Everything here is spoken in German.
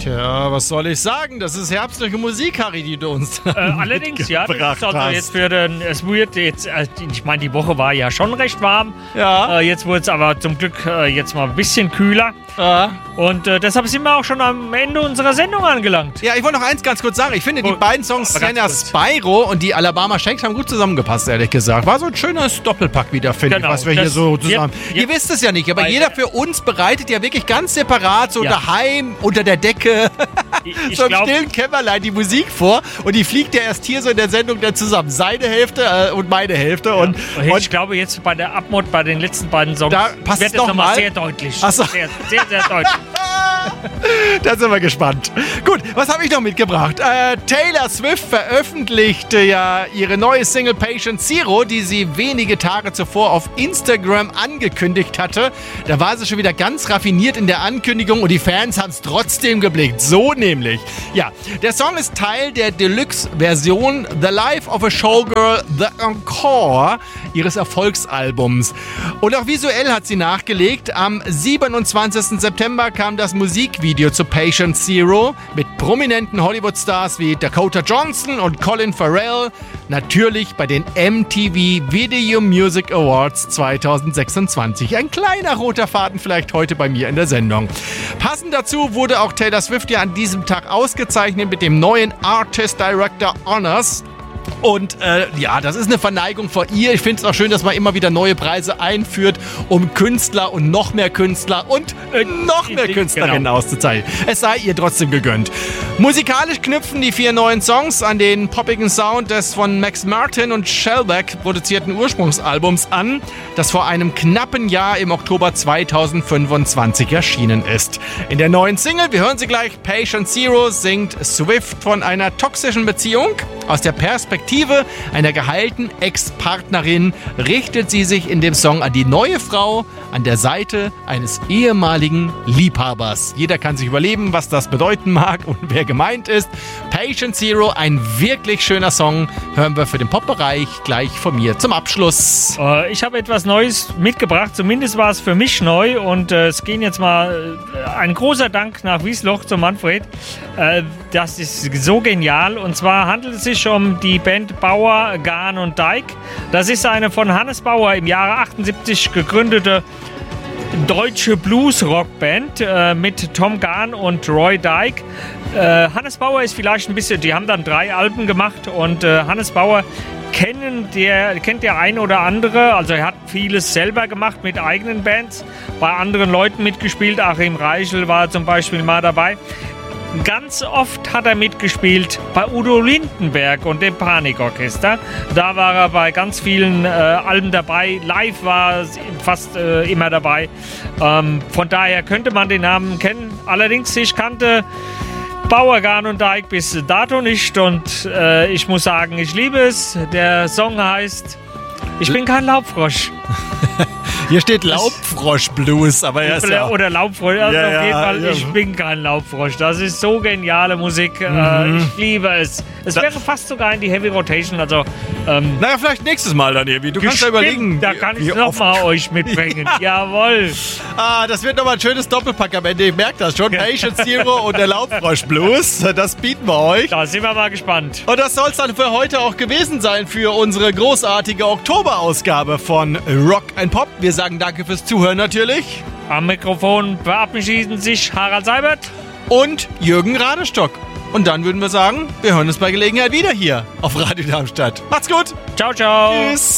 Tja, was soll ich sagen? Das ist herbstliche Musik, Harry, die du uns allerdings, ja. gebracht Also hast. jetzt es wird jetzt, ich meine, die Woche war ja schon recht warm. Ja. Jetzt wurde es aber zum Glück jetzt mal ein bisschen kühler. Und deshalb sind wir auch schon am Ende unserer Sendung angelangt. Ja, ich wollte noch eins ganz kurz sagen. Ich finde, die beiden Songs aber ganz Sienna kurz. Spyro und die Alabama Shakes haben gut zusammengepasst, ehrlich gesagt. War so ein schönes Doppelpack wieder, finde ich, Genau, was wir hier das- so zusammen... ja. Ihr wisst es ja nicht, aber Weil- jeder für uns bereitet ja wirklich ganz separat, so Ja. daheim, unter der Decke, Ich so im glaub- stillen Kämmerlein die Musik vor und die fliegt ja erst hier so in der Sendung dann zusammen. Seine Hälfte und meine Hälfte. Und ich glaube, jetzt bei der Abmod, bei den letzten beiden Songs, Da passt wird es noch nochmal mal. sehr deutlich. Ach so. Sehr, sehr, sehr deutlich. Da sind wir gespannt. Gut, was habe ich noch mitgebracht? Taylor Swift veröffentlichte ja ihre neue Single Patient Zero, die sie wenige Tage zuvor auf Instagram angekündigt hatte. Da war sie schon wieder ganz raffiniert in der Ankündigung und die Fans haben es trotzdem geblickt. So nämlich. Ja, der Song ist Teil der Deluxe-Version The Life of a Showgirl, The Encore ihres Erfolgsalbums. Und auch visuell hat sie nachgelegt. Am 27. September kam das Musikvideo zu Patient Zero mit prominenten Hollywood-Stars wie Dakota Johnson und Colin Farrell. Natürlich bei den MTV Video Music Awards 2026. Ein kleiner roter Faden vielleicht heute bei mir in der Sendung. Passend dazu wurde auch Taylor Swift ja an diesem Tag ausgezeichnet mit dem neuen Artist Director Honors. Und ja, das ist eine Verneigung vor ihr. Ich finde es auch schön, dass man immer wieder neue Preise einführt, um Künstler und noch mehr Künstler und noch mehr Künstlerinnen auszuzeichnen. Es sei ihr trotzdem gegönnt. Musikalisch knüpfen die 4 neuen Songs an den poppigen Sound des von Max Martin und Shellback produzierten Ursprungsalbums an, das vor einem knappen Jahr im Oktober 2025 erschienen ist. In der neuen Single, wir hören sie gleich, Patient Zero, singt Swift von einer toxischen Beziehung. Aus der Perspektive einer geheilten Ex-Partnerin richtet sie sich in dem Song an die neue Frau an der Seite eines ehemaligen Liebhabers. Jeder kann sich überlegen, was das bedeuten mag und wer gemeint ist. Patient Zero, ein wirklich schöner Song, hören wir für den Pop-Bereich gleich von mir zum Abschluss. Ich habe etwas Neues mitgebracht, zumindest war es für mich neu und es ging jetzt mal ein großer Dank nach Wiesloch zum Manfred. Das ist so genial und zwar handelt es sich um die Band Bauer, Gahn und Dyke. Das ist eine von Hannes Bauer im Jahre 78 gegründete deutsche Blues-Rock-Band mit Tom Gahn und Roy Dyke. Hannes Bauer ist vielleicht ein bisschen, die haben dann 3 Alben gemacht und Hannes Bauer kennt der ein oder andere, also er hat vieles selber gemacht mit eigenen Bands, bei anderen Leuten mitgespielt, Achim Reichel war zum Beispiel mal dabei. Ganz oft hat er mitgespielt bei Udo Lindenberg und dem Panikorchester. Da war er bei ganz vielen Alben dabei. Live war er fast immer dabei. Von daher könnte man den Namen kennen. Allerdings, ich kannte Bauer, Gahn und Dyke bis dato nicht. Und ich muss sagen, ich liebe es. Der Song heißt Ich bin kein Laubfrosch. Hier steht Laubfrosch-Blues, aber er ist ja... Oder Laubfrosch, also Ja, auf jeden ja, Fall, ja. ich bin kein Laubfrosch. Das ist so geniale Musik, ich liebe es. Es wäre fast sogar in die Heavy Rotation, also... Naja, vielleicht nächstes Mal dann irgendwie. Du kannst ja überlegen. Da kann wie ich nochmal euch mitbringen. Jawohl. Das wird nochmal ein schönes Doppelpack am Ende. Ich merke das schon. Patient Zero und der Laubfrosch-Blues. Das bieten wir euch. Da sind wir mal gespannt. Und das soll es dann für heute auch gewesen sein für unsere großartige Oktoberausgabe von Rock & Pop. Wir sagen danke fürs Zuhören natürlich. Am Mikrofon verabschieden sich Harald Seibert Und Jürgen Radestock. Und dann würden wir sagen, wir hören uns bei Gelegenheit wieder hier auf Radio Darmstadt. Macht's gut. Ciao, ciao. Tschüss.